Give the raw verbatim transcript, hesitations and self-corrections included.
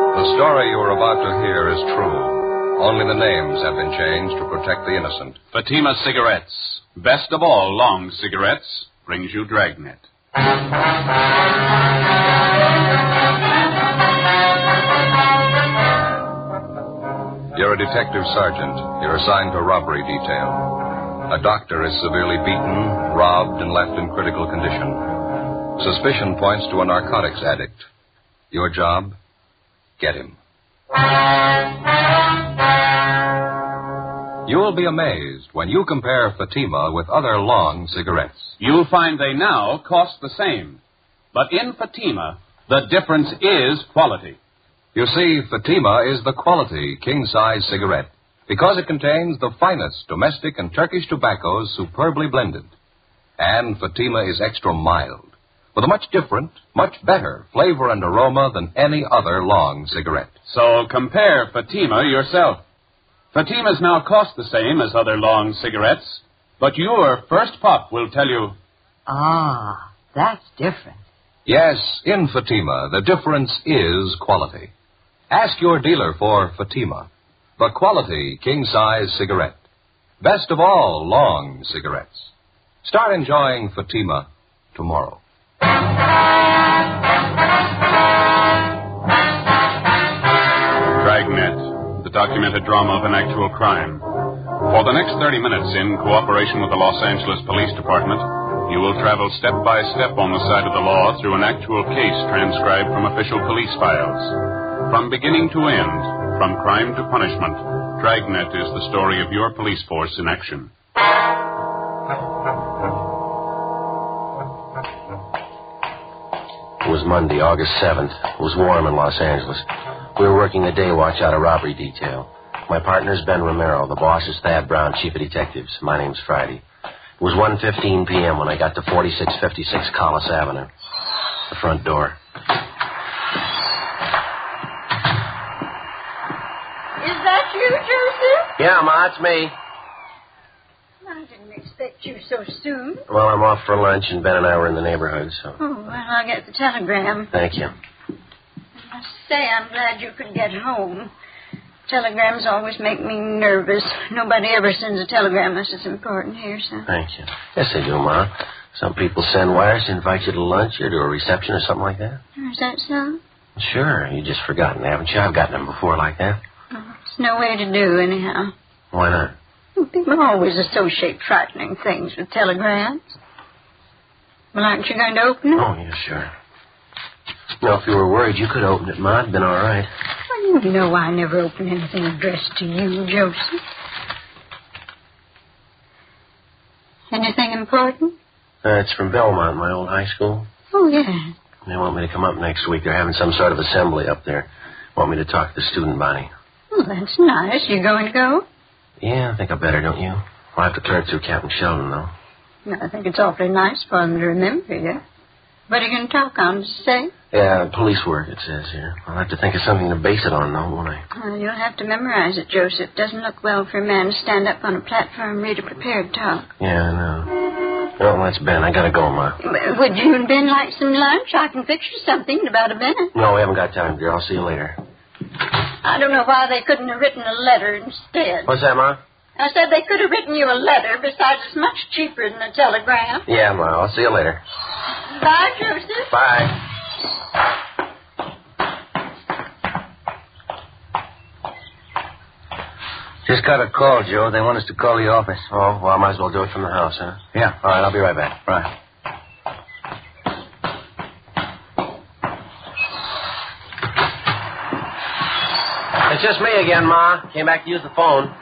The story you are about to hear is true. Only the names have been changed to protect the innocent. Fatima Cigarettes, best of all long cigarettes, brings you Dragnet. You're a detective sergeant. You're assigned to robbery detail. A doctor is severely beaten, robbed, and left in critical condition. Suspicion points to a narcotics addict. Your job? Get him. You'll be amazed when you compare Fatima with other long cigarettes. You'll find they now cost the same. But in Fatima, the difference is quality. You see, Fatima is the quality king-size cigarette because it contains the finest domestic and Turkish tobaccos superbly blended. And Fatima is extra mild, with a much different, much better flavor and aroma than any other long cigarette. So compare Fatima yourself. Fatimas now cost the same as other long cigarettes, but your first puff will tell you... Ah, that's different. Yes, in Fatima, the difference is quality. Ask your dealer for Fatima, the quality king-size cigarette. Best of all long cigarettes. Start enjoying Fatima tomorrow. Dragnet, the documented drama of an actual crime. For the next thirty minutes, in cooperation with the Los Angeles Police Department, you will travel step by step on the side of the law through an actual case transcribed from official police files. From beginning to end, from crime to punishment, Dragnet is the story of your police force in action. It was Monday, August seventh. It was warm in Los Angeles. We were working the day watch out of robbery detail. My partner's Ben Romero. The boss is Thad Brown, chief of detectives. My name's Friday. It was one fifteen p.m. when I got to forty-six fifty-six Collis Avenue. The front door. Is that you, Joseph? Yeah, Ma, it's me. I didn't expect you so soon. Well, I'm off for lunch, and Ben and I were in the neighborhood, so... Oh, well, I'll get the telegram. Thank you. I must say, I'm glad you could get home. Telegrams always make me nervous. Nobody ever sends a telegram unless it's important here, so... Thank you. Yes, they do, Ma. Some people send wires to invite you to lunch or to a reception or something like that. Is that so? Sure. You've just forgotten, haven't you? I've gotten them before like that. Oh, it's no way to do, anyhow. Why not? People always associate frightening things with telegrams. Well, aren't you going to open it? Oh, yeah, sure. No, if you were worried, you could open it, Ma. It'd been all right. Well, you know I never open anything addressed to you, Joseph. Anything important? Uh, it's from Belmont, my old high school. Oh, yeah. They want me to come up next week. They're having some sort of assembly up there. Want me to talk to the student body. Well, that's nice. You going to go? Yeah, I think I better, don't you? I'll have to clear it through Captain Sheldon, though. No, I think it's awfully nice for them to remember you. What are you going to talk on, say? Yeah, police work, it says here. I'll have to think of something to base it on, though, won't I? Well, you'll have to memorize it, Joseph. Doesn't look well for a man to stand up on a platform and read a prepared talk. Yeah, I know. Well, that's Ben. I gotta go, Ma. Would you and Ben like some lunch? I can fix you something in about a minute. No, we haven't got time, dear. I'll see you later. I don't know why they couldn't have written a letter instead. What's that, Ma? I said they could have written you a letter. Besides, it's much cheaper than a telegram. Yeah, Ma. I'll see you later. Bye, Joseph. Bye. Just got a call, Joe. They want us to call the office. Oh, well, I might as well do it from the house, huh? Yeah. All right, I'll be right back. Right. It's just me again, Ma. Came back to use the phone.